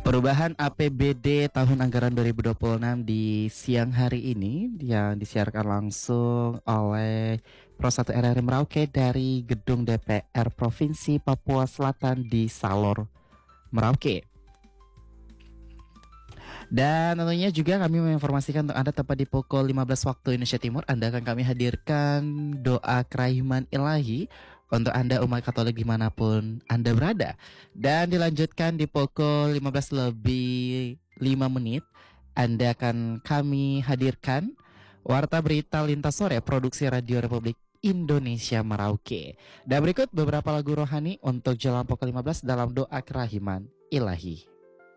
Perubahan APBD tahun anggaran 2026 di siang hari ini yang disiarkan langsung oleh Pro 1 RRI Merauke dari Gedung DPR Provinsi Papua Selatan di Salor, Merauke. Dan tentunya juga kami menginformasikan untuk Anda tepat di pukul 15 waktu Indonesia Timur, Anda akan kami hadirkan doa kerahiman ilahi untuk Anda umat Katolik dimanapun Anda berada. Dan dilanjutkan di pukul 15 lebih 5 menit, Anda akan kami hadirkan Warta Berita Lintas Sore Produksi Radio Republik Indonesia Merauke. Dan berikut beberapa lagu rohani untuk jelang pukul 15 dalam doa kerahiman ilahi.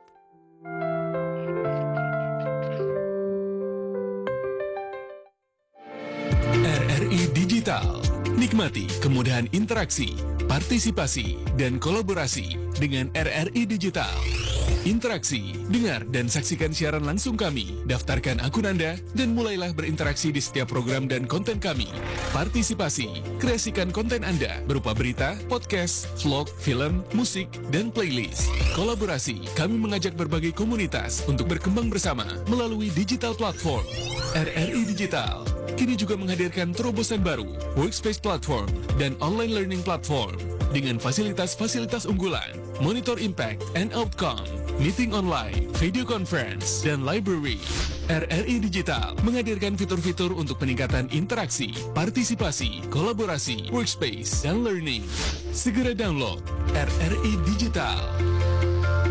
RRI Digital. Nikmati kemudahan interaksi, partisipasi, dan kolaborasi dengan RRI Digital. Interaksi, dengar, dan saksikan siaran langsung kami. Daftarkan akun Anda dan mulailah berinteraksi di setiap program dan konten kami. Partisipasi, kreasikan konten Anda berupa berita, podcast, vlog, film, musik, dan playlist. Kolaborasi, kami mengajak berbagai komunitas untuk berkembang bersama melalui digital platform. RRI Digital kini juga menghadirkan terobosan baru, workspace platform, dan online learning platform dengan fasilitas-fasilitas unggulan, monitor impact and outcome, meeting online, video conference, dan library. RRI Digital menghadirkan fitur-fitur untuk peningkatan interaksi, partisipasi, kolaborasi, workspace, dan learning. Segera download RRI Digital.